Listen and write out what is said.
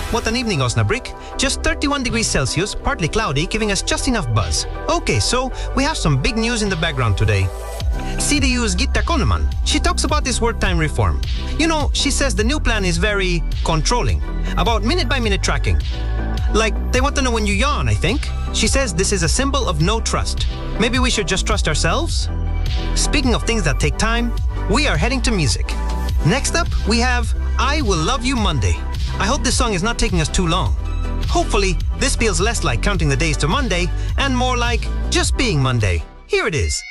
What an evening, Osnabrück. Just 31 degrees Celsius, partly cloudy, giving us just enough buzz. Okay, so we have some big news in the background today. CDU's Gitta Konneman, she talks about this work time reform. You know, she says the new plan is very controlling, about minute-by-minute tracking. Like, they want to know when you yawn, I think. She says this is a symbol of no trust. Maybe we should just trust ourselves? Speaking of things that take time, we are heading to music. Next up, we have I Will Love You Monday. I hope this song is not taking us too long. Hopefully, this feels less like counting the days to Monday and more like just being Monday. Here it is.